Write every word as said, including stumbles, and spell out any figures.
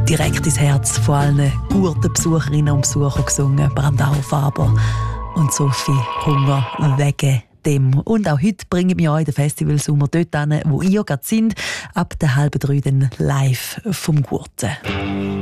direkt ins Herz von allen guten Besucherinnen und Besuchern gesungen. Brandau Faber und Sophie Hunger wegen dem. Und auch heute bringen wir euch den Festivalsommer dort hin, wo ihr gerade sind, ab der halben drei dann live vom Gurten.